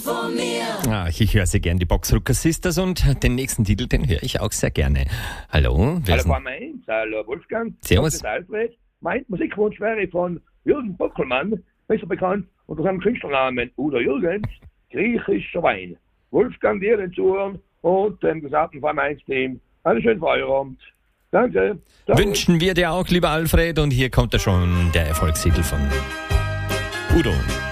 Ach, ich höre sehr gern die Boxrucker Sisters und den nächsten Titel, den höre ich auch sehr gerne. Hallo, wer Hallo ist denn? Frau Mainz, hallo Wolfgang. Servus. Das ist Alfred. Mein Musikwunsch wäre von Jürgen Bockelmann, besser bekannt unter seinem Künstlernamen Udo Jürgens, griechischer Wein. Wolfgang, dir den Zuhören und dem gesamten Frau Mainz-Team einen schönen Feierabend. Danke. Ciao. Wünschen wir dir auch, lieber Alfred, und hier kommt er schon, der Erfolgstitel von Udo.